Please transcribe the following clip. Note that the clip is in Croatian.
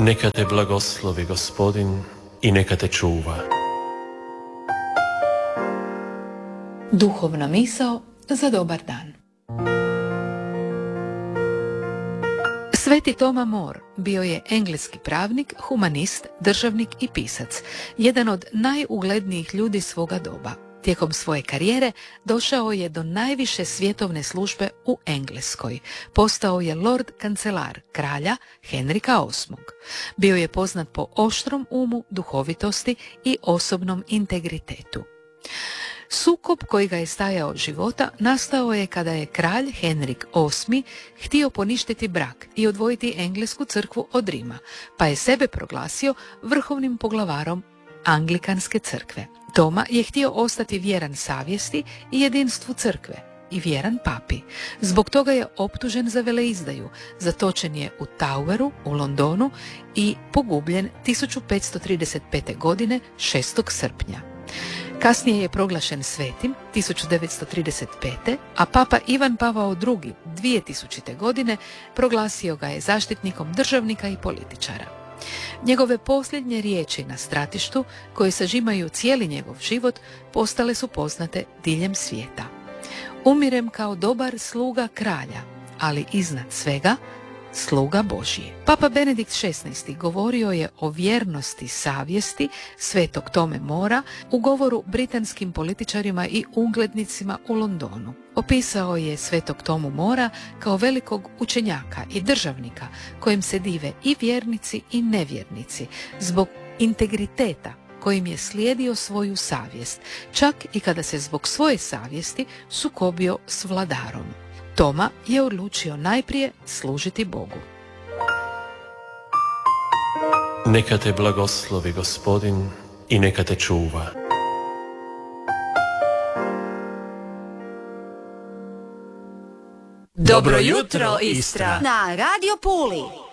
Neka te blagoslovi Gospodin i neka te čuva. Duhovna misao za dobar dan. Sveti Toma More bio je engleski pravnik, humanist, državnik i pisac, jedan od najuglednijih ljudi svoga doba. Tijekom svoje karijere došao je do najviše svjetovne službe u Engleskoj. Postao je lord kancelar kralja Henrika VIII. Bio je poznat po oštrom umu, duhovitosti i osobnom integritetu. Sukob koji ga je stajao od života nastao je kada je kralj Henrik VIII htio poništiti brak i odvojiti englesku crkvu od Rima, pa je sebe proglasio vrhovnim poglavarom Anglikanske crkve. Toma je htio ostati vjeran savjesti i jedinstvu crkve i vjeran papi. Zbog toga je optužen za veleizdaju, zatočen je u Toweru u Londonu i pogubljen 1535. godine 6. srpnja. Kasnije je proglašen svetim 1935. a papa Ivan Pavao II. 2000. godine proglasio ga je zaštitnikom državnika i političara. Njegove posljednje riječi na stratištu, koje sažimaju cijeli njegov život, postale su poznate diljem svijeta. Umirem kao dobar sluga kralja, ali iznad svega sluga Božji. Papa Benedikt XVI. Govorio je o vjernosti savjesti svetog Tome Mora u govoru britanskim političarima i uglednicima u Londonu. Opisao je svetog Tomu Mora kao velikog učenjaka i državnika kojim se dive i vjernici i nevjernici zbog integriteta kojim je slijedio svoju savjest, čak i kada se zbog svoje savjesti sukobio s vladarom. Toma je odlučio najprije služiti Bogu. Neka te blagoslovi Gospodin i neka te čuva. Dobro jutro, Istra! Na Radio Puli!